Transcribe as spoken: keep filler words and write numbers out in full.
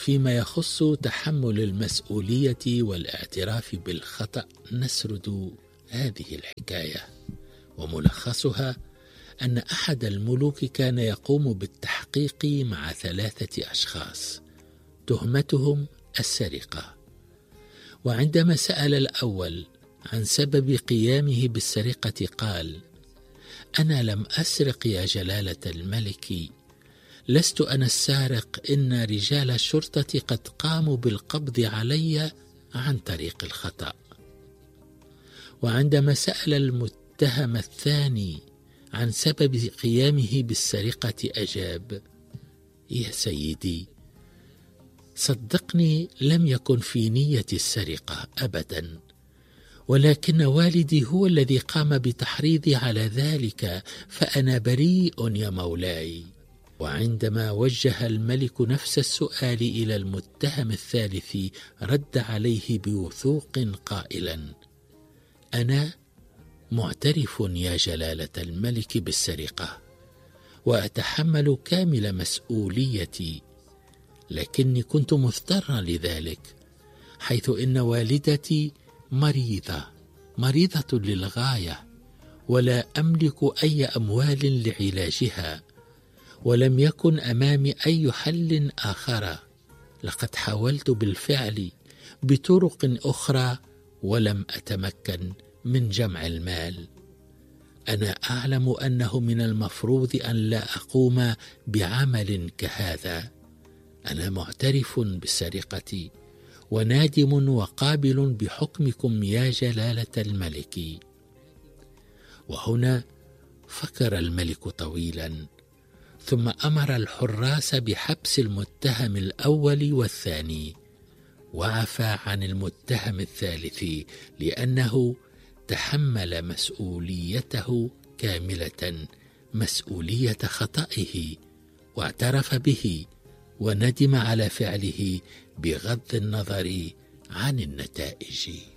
فيما يخص تحمل المسؤولية والاعتراف بالخطأ نسرد هذه الحكاية، وملخصها أن أحد الملوك كان يقوم بالتحقيق مع ثلاثة أشخاص تهمتهم السرقة، وعندما سأل الأول عن سبب قيامه بالسرقة قال: أنا لم أسرق يا جلالة الملك، لست أنا السارق، إن رجال الشرطة قد قاموا بالقبض علي عن طريق الخطأ. وعندما سأل المتهم الثاني عن سبب قيامه بالسرقة أجاب: يا سيدي، صدقني لم يكن في نية السرقة أبدا، ولكن والدي هو الذي قام بتحريضي على ذلك، فأنا بريء يا مولاي. وعندما وجه الملك نفس السؤال إلى المتهم الثالث رد عليه بوثوق قائلا: أنا معترف يا جلالة الملك بالسرقة، وأتحمل كامل مسؤوليتي، لكني كنت مضطرا لذلك، حيث إن والدتي مريضة مريضة للغاية، ولا أملك أي أموال لعلاجها، ولم يكن أمامي أي حل آخر. لقد حاولت بالفعل بطرق أخرى ولم أتمكن من جمع المال. أنا أعلم أنه من المفروض أن لا أقوم بعمل كهذا. أنا معترف بالسرقة ونادم وقابل بحكمكم يا جلالة الملك. وهنا فكر الملك طويلا، ثم أمر الحراس بحبس المتهم الأول والثاني، وعفى عن المتهم الثالث لأنه تحمل مسؤوليته كاملة، مسؤولية خطئه، واعترف به وندم على فعله بغض النظر عن النتائج.